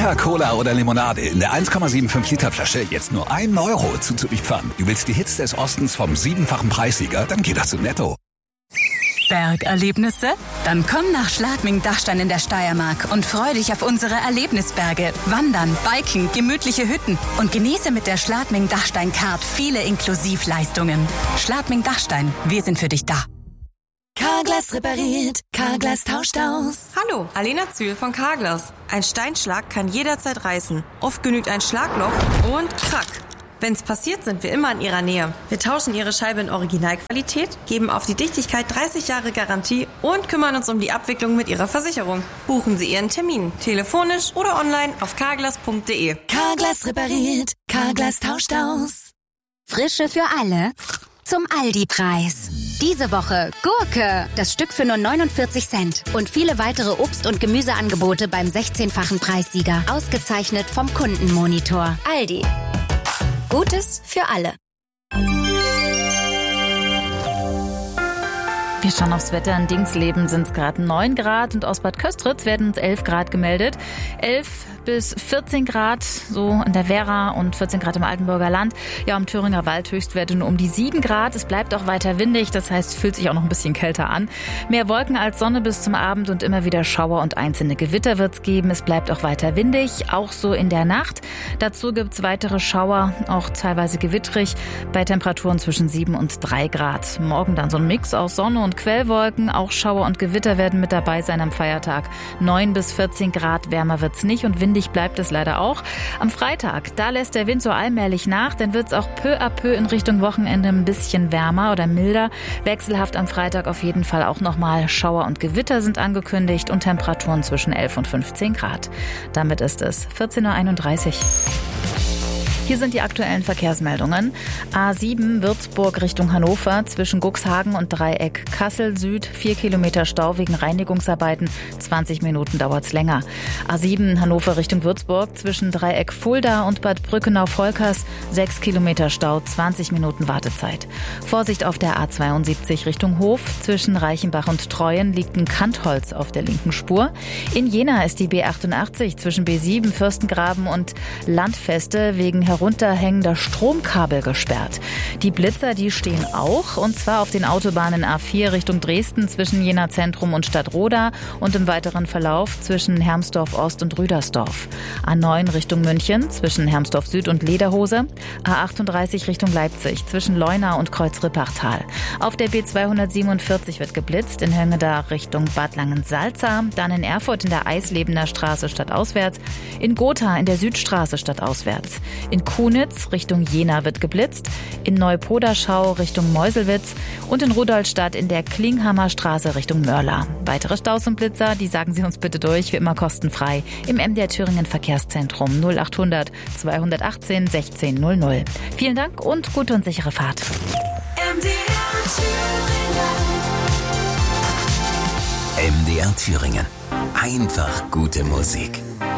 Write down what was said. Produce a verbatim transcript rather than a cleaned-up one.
Fanta, Cola oder Limonade in der eins Komma fünfundsiebzig Liter Flasche jetzt nur ein Euro zuzüglich Pfand. Du willst die Hits des Ostens vom siebenfachen Preissieger? Dann geh doch zu Netto. Bergerlebnisse? Dann komm nach Schladming-Dachstein in der Steiermark und freu dich auf unsere Erlebnisberge. Wandern, Biken, gemütliche Hütten und genieße mit der Schladming-Dachstein-Card viele Inklusivleistungen. Schladming-Dachstein, wir sind für dich da. Carglass repariert, Carglass tauscht aus. Hallo, Alena Zühl von Carglass. Ein Steinschlag kann jederzeit reißen. Oft genügt ein Schlagloch und krack. Wenn's passiert, sind wir immer in Ihrer Nähe. Wir tauschen Ihre Scheibe in Originalqualität, geben auf die Dichtigkeit dreißig Jahre Garantie und kümmern uns um die Abwicklung mit Ihrer Versicherung. Buchen Sie Ihren Termin, telefonisch oder online auf carglass punkt de. Carglass repariert, Carglass tauscht aus. Frische für alle zum Aldi-Preis. Diese Woche Gurke, das Stück für nur neunundvierzig Cent. Und viele weitere Obst- und Gemüseangebote beim sechzehnfachen Preissieger. Ausgezeichnet vom Kundenmonitor. Aldi. Gutes für alle. Wir schauen aufs Wetter. In Dingsleben sind es gerade neun Grad und aus Bad Köstritz werden uns elf Grad gemeldet. elf bis vierzehn Grad so in der Werra und vierzehn Grad im Altenburger Land. Ja, im Thüringer Wald Höchstwerte nur um die sieben Grad. Es bleibt auch weiter windig, das heißt, es fühlt sich auch noch ein bisschen kälter an. Mehr Wolken als Sonne bis zum Abend und immer wieder Schauer und einzelne Gewitter wird es geben. Es bleibt auch weiter windig, auch so in der Nacht. Dazu gibt es weitere Schauer, auch teilweise gewittrig, bei Temperaturen zwischen sieben und drei Grad. Morgen dann so ein Mix aus Sonne und Quellwolken. Auch Schauer und Gewitter werden mit dabei sein am Feiertag. neun bis vierzehn Grad, wärmer wird's nicht und windig bleibt es leider auch. Am Freitag, da lässt der Wind so allmählich nach, dann wird's auch peu à peu in Richtung Wochenende ein bisschen wärmer oder milder. Wechselhaft am Freitag auf jeden Fall auch nochmal Schauer und Gewitter sind angekündigt und Temperaturen zwischen elf und fünfzehn Grad. Damit ist es vierzehn Uhr einunddreißig. Hier sind die aktuellen Verkehrsmeldungen. A sieben Würzburg Richtung Hannover zwischen Guxhagen und Dreieck Kassel Süd. Vier Kilometer Stau wegen Reinigungsarbeiten. zwanzig Minuten dauert's länger. A sieben Hannover Richtung Würzburg zwischen Dreieck Fulda und Bad Brückenau-Volkers. Sechs Kilometer Stau, zwanzig Minuten Wartezeit. Vorsicht auf der A zweiundsiebzig Richtung Hof. Zwischen Reichenbach und Treuen liegt ein Kantholz auf der linken Spur. In Jena ist die B achtundachtzig zwischen B sieben Fürstengraben und Landfeste wegen herunterhängender Stromkabel gesperrt. Die Blitzer, die stehen auch, und zwar auf den Autobahnen A vier Richtung Dresden zwischen Jena Zentrum und Stadtroda und im weiteren Verlauf zwischen Hermsdorf Ost und Rüdersdorf. A neun Richtung München zwischen Hermsdorf Süd und Lederhose. A achtunddreißig Richtung Leipzig zwischen Leuna und Kreuz-Rippachtal. Auf der B zweihundertsiebenundvierzig wird geblitzt in Höngeda Richtung Bad Langensalza, dann in Erfurt in der Eislebener Straße stadtauswärts, in Gotha in der Südstraße stadtauswärts. In Kunitz Richtung Jena wird geblitzt, in Neupoderschau Richtung Meuselwitz und in Rudolstadt in der Klinghammer Straße Richtung Mörla. Weitere Staus und Blitzer, die sagen Sie uns bitte durch, wie immer kostenfrei, im M D R Thüringen Verkehrszentrum null achthundert zweihundertachtzehn sechzehn null null. Vielen Dank und gute und sichere Fahrt. M D R Thüringen. M D R Thüringen. Einfach gute Musik.